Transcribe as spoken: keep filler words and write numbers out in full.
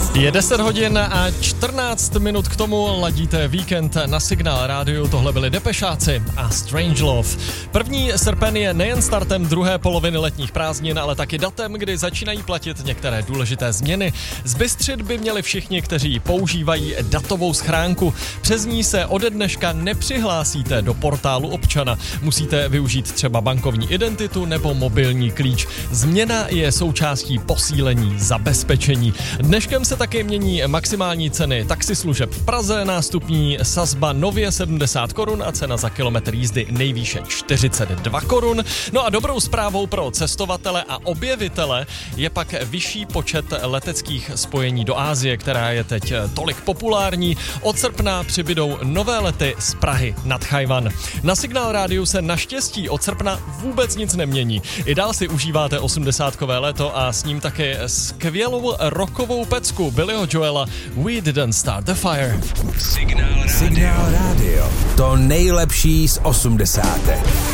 Je deset hodin a čtrnáct minut k tomu, ladíte víkend na Signál rádiu, tohle byli Depešáci a Strange Love. První srpen je nejen startem druhé poloviny letních prázdnin, ale taky datem, kdy začínají platit některé důležité změny. Zbystřit by měli všichni, kteří používají datovou schránku. Přes ní se ode dneška nepřihlásíte do portálu občana. Musíte využít třeba bankovní identitu nebo mobilní klíč. Změna je součástí posílení zabezpečení. Dneškem se také mění maximální ceny taxislužeb v Praze, nástupní sazba nově sedmdesát korun a cena za kilometr jízdy nejvýše čtyřicet dva korun. No a dobrou zprávou pro cestovatele a objevitele je pak vyšší počet leteckých spojení do Asie, která je teď tolik populární. Od srpna přibydou nové lety z Prahy nad Tchaj-wan. Na Signál rádiu se naštěstí od srpna vůbec nic nemění. I dál si užíváte osmdesátkové léto a s ním také skvělou rockovou pecku Billyho Joela We Didn't Start the Fire. Signál rádio. Signál rádio. To nejlepší z osmdesátek.